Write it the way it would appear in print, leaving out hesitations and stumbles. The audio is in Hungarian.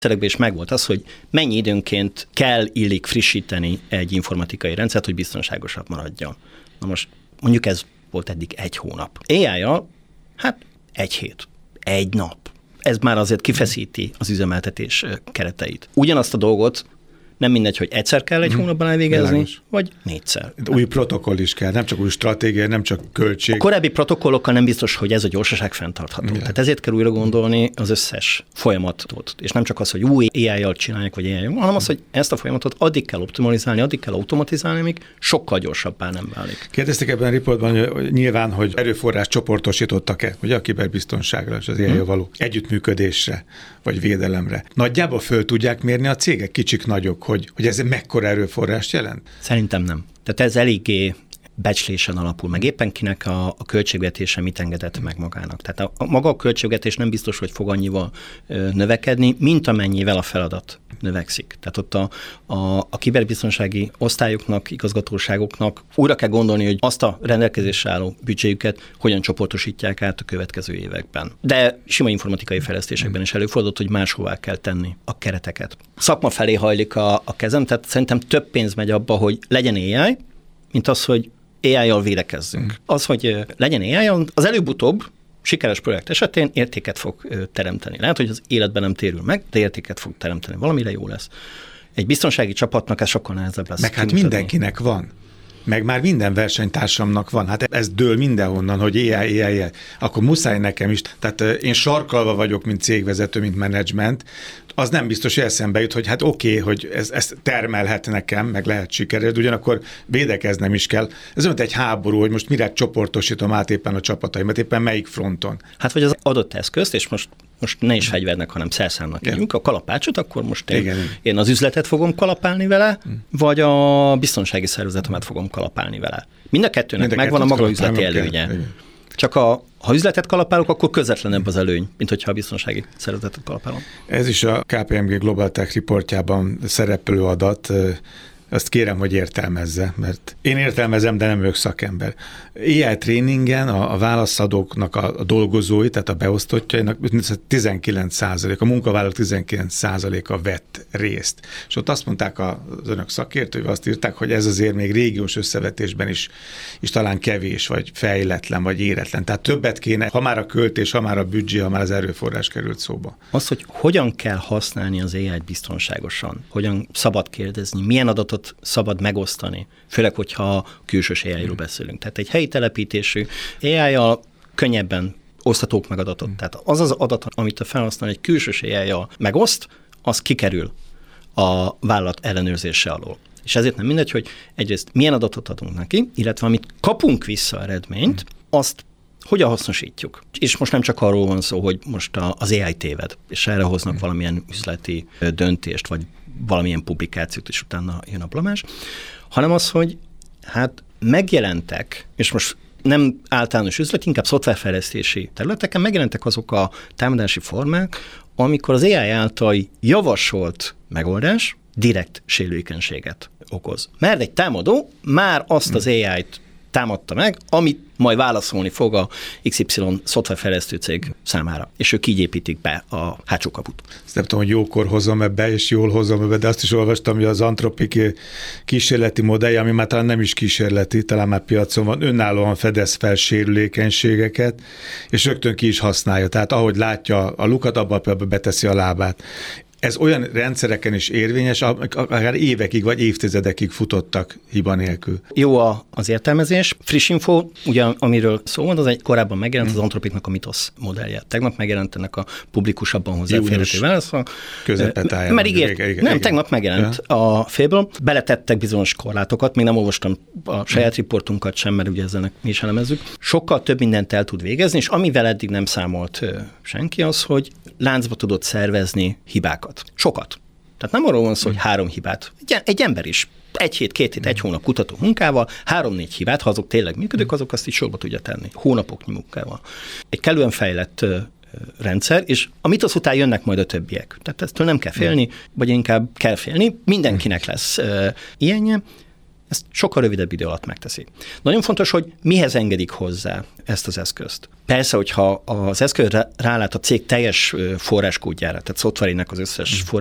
Szerekben is megvolt az, hogy mennyi időnként illik frissíteni egy informatikai rendszert, hogy biztonságosabb maradjon. Na most mondjuk ez volt eddig 1 hónap. AI-jal, egy hét, 1 nap. Ez már azért kifeszíti az üzemeltetés kereteit. Ugyanazt a dolgot nem mindegy, hogy egyszer kell 1 hónapban elvégezni, vagy 4-szer. Új protokoll is kell, nem csak új stratégia, nem csak költség. A korábbi protokollokkal nem biztos, hogy ez a gyorsaság fenntartható. Igen. Tehát ezért kell újra gondolni az összes folyamatot. És nem csak az, hogy új AI-jal csinálják, vagy AI-jal, hanem az, hogy ezt a folyamatot addig kell optimalizálni, addig kell automatizálni, amíg sokkal gyorsabbá nem válik. Kérdezték ebben a riportban, hogy nyilván, hogy erőforrás csoportosítottak-e, ugye a kiberbiztonságra és az AI-jal való együttműködésre, vagy védelemre. Nagyjából föl tudják mérni a cégek, kicsik, nagyok, hogy ez mekkora erőforrást jelent? Szerintem nem. Tehát ez eléggé becslésen alapul, meg éppen kinek a költségvetése mit engedett meg magának. Tehát maga a költségvetés nem biztos, hogy fog annyival növekedni, mint amennyivel a feladat növekszik. Tehát ott a kiberbiztonsági osztályoknak, igazgatóságoknak újra kell gondolni, hogy azt a rendelkezésre álló büdzséjüket hogyan csoportosítják át a következő években. De sima informatikai fejlesztésekben is előfordult, hogy máshová kell tenni a kereteket. Szakma felé hajlik a kezem, tehát szerintem több pénz megy abba, hogy legyen AI, mint az, hogy AI-jal védekezzünk. Az, hogy legyen AI, az előbb-utóbb sikeres projekt esetén értéket fog teremteni. Lehet, hogy az életben nem térül meg, de értéket fog teremteni. Valamire jó lesz. Egy biztonsági csapatnak ez sokkal nehezebb lesz. Meg hát mindenkinek van. Meg már minden versenytársamnak van. Hát ez dől mindenhonnan, hogy AI. Akkor muszáj nekem is. Tehát én sarkalva vagyok, mint cégvezető, mint menedzsment. Az nem biztos, hogy eszembe jut, hogy hát oké, hogy ez termelhet nekem, meg lehet sikerült, ugyanakkor védekeznem is kell. Ez olyan, egy háború, hogy most mire csoportosítom át éppen a csapataimat, éppen melyik fronton. Hát vagy az adott eszközt, és most ne is fegyvernek, hanem szerszámnak hívjuk, a kalapácsot, akkor most én az üzletet fogom kalapálni vele, vagy a biztonsági szervezetemet fogom kalapálni vele. Mind a kettőnek megvan a maga üzleti előnye. Csak ha üzletet kalapálok, akkor közvetlenebb az előny, mint hogyha a biztonsági szervezetet kalapálom. Ez is a KPMG Global Tech reportjában szereplő adat. Azt kérem, hogy értelmezze, mert én értelmezem, de nem vagyok szakember. AI tréningen a válaszadóknak a dolgozói, tehát a beosztottjainak 19%, a munkavállalók 19%-a vett részt. És ott azt mondták az önök szakértői, azt írták, hogy ez azért még régiós összevetésben is talán kevés, vagy fejletlen, vagy éretlen. Tehát többet kéne, ha már a költés, ha már a büdzsé, ha már az erőforrás került szóba. Az, hogy hogyan kell használni az AI-t biztonságosan, hogyan szabad kérdezni, milyen adatot szabad megosztani, főleg, hogyha külsős AI-ról beszélünk. Tehát egy helyi telepítésű AI-jal könnyebben osztatók meg adatot. Tehát az az adat, amit a felhasználó egy külsős AI-jal megoszt, az kikerül a vállalat ellenőrzése alól. És ezért nem mindegy, hogy egyrészt milyen adatot adunk neki, illetve amit kapunk vissza eredményt, azt hogyan hasznosítjuk. És most nem csak arról van szó, hogy most az AI téved, és erre hoznak valamilyen üzleti döntést, vagy valamilyen publikációt, és utána jön a blamás, hanem az, hogy hát megjelentek, és most nem általános üzlet, inkább szoftverfejlesztési területeken megjelentek azok a támadási formák, amikor az AI által javasolt megoldás direkt sérülékenységet okoz. Mert egy támadó már azt az AI-t támadta meg, amit majd válaszolni fog a XY szoftverfejlesztő cég számára. És ők így építik be a hátsó kaput. Ezt nem tudom, hogy jókor hozom ebbe, és jól hozom ebbe, de azt is olvastam, hogy az Anthropic kísérleti modellje, ami már talán nem is kísérleti, talán már piacon van, önállóan fedez fel sérülékenységeket, és rögtön ki is használja. Tehát ahogy látja a lukat, abba beteszi a lábát. Ez olyan rendszereken is érvényes, akár évekig vagy évtizedekig futottak hiba nélkül. Jó az értelmezés. Friss info, ugye amiről szó van, az egy korábban megjelent az Anthropicnak a Mythos modellje. Tegnap megjelent ennek a publikusabban hozzáférhető válasza. Közepetáján. Mert igen. Tegnap megjelent a Fable. Beletettek bizonyos korlátokat, még nem olvastam a saját riportunkat sem, mert ugye ezzel mi is elemezzük. Sokkal több mindent el tud végezni, és amivel eddig nem számolt senki az, hogy láncba tudott szervezni hibákat. Sokat. Tehát nem arról van szó, hogy 3 hibát. Egy ember is 1 hét, 2 hét, 1 hónap kutató munkával, 3-4 hibát, ha azok tényleg működők, azok azt is sorba tudja tenni. Hónapoknyi munkával. Egy kellően fejlett rendszer, és a Mythos után jönnek majd a többiek. Tehát eztől nem kell félni, vagy inkább kell félni. Mindenkinek lesz ilyenje. ezt sokkal rövidebb idő alatt megteszi. Nagyon fontos, hogy mihez engedik hozzá ezt az eszközt. Persze, hogyha az eszköz rálát a cég teljes forráskódjára, tehát szoftverének az összes